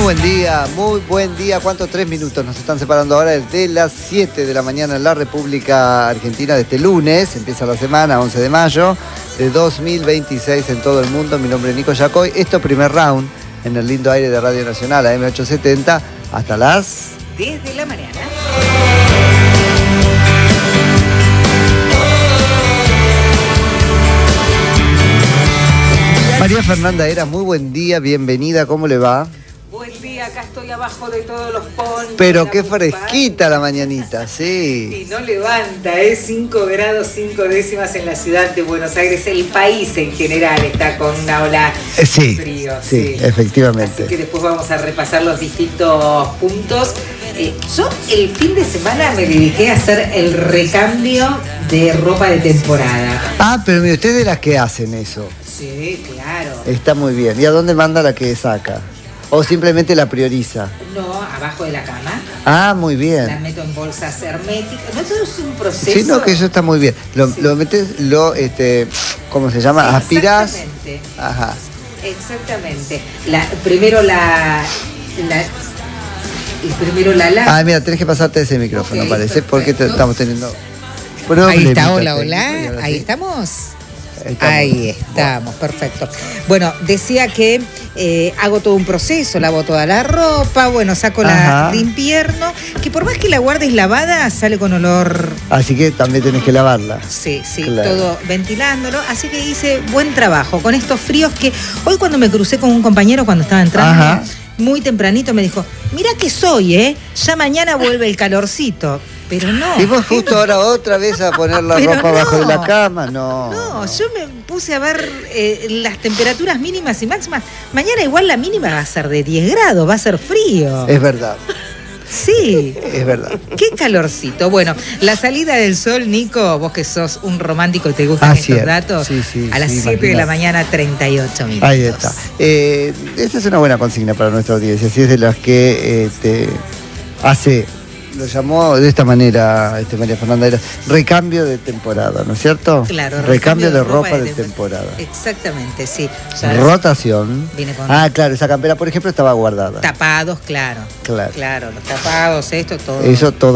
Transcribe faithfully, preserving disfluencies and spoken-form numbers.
Muy buen día, muy buen día. ¿Cuántos? Tres minutos nos están separando ahora de las siete de la mañana en la República Argentina de este lunes. Empieza la semana, once de mayo de dos mil veintiséis en todo el mundo. Mi nombre es Nico Yacoy. Esto primer round en el lindo aire de Radio Nacional, A M ochocientos setenta, hasta las diez de la mañana. María Fernanda Era, muy buen día, bienvenida, ¿cómo le va? Buen día, acá estoy abajo de todos los ponchos. Pero qué fresquita la mañanita, sí. Y no levanta, es ¿eh? cinco grados, cinco décimas en la ciudad de Buenos Aires. El país en general está con una ola eh, sí, de frío. Sí, sí, efectivamente. Así que después vamos a repasar los distintos puntos. Eh, yo el fin de semana me dediqué a hacer el recambio de ropa de temporada. Ah, pero mire, usted es de las que hacen eso. Sí, claro. Está muy bien. ¿Y a dónde manda la que saca? ¿O simplemente la prioriza? No, abajo de la cama. Ah, muy bien. La meto en bolsas herméticas. No, todo es un proceso. Sí, no, que eso está muy bien. Lo, sí. lo metes, lo, este, ¿cómo se llama? Aspirás. Exactamente. Ajá. Exactamente. La, primero la... la y primero la lava. Ah, mira, tenés que pasarte ese micrófono, okay, parece, perfecto. Porque te, estamos teniendo... Ahí está, hola, hola. Ahí estamos. Estamos. Ahí estamos, perfecto. Bueno, decía que eh, hago todo un proceso, lavo toda la ropa, bueno, saco Ajá. la de invierno, que por más que la guardes lavada, sale con olor. Así que también tenés que lavarla. Sí, sí, claro. Todo ventilándolo. Así que hice buen trabajo con estos fríos que hoy cuando me crucé con un compañero cuando estaba entrando, Ajá. muy tempranito me dijo, mirá que soy, ¿eh? Ya mañana vuelve el calorcito. Pero no. ¿Y vos justo ahora otra vez a poner la ropa no. abajo de la cama? No. No, yo me puse a ver eh, las temperaturas mínimas y máximas. Mañana igual la mínima va a ser de diez grados, va a ser frío. Es verdad. Sí. Es verdad. Qué calorcito. Bueno, la salida del sol, Nico, vos que sos un romántico y te gustan Así estos es. datos, sí, sí, a las sí, siete de la mañana, treinta y ocho minutos. Ahí está. Eh, esta es una buena consigna para nuestra audiencia. Si es de las que este, hace... Lo llamó de esta manera este María Fernanda Era, recambio de temporada, ¿no es cierto? Claro, recambio, recambio de, de ropa, ropa de, de temporada. Exactamente, sí. Ya rotación. Viene con ah, claro, esa campera, por ejemplo, estaba guardada. Tapados, claro. Claro. Claro, los tapados, esto, todo. Eso todo.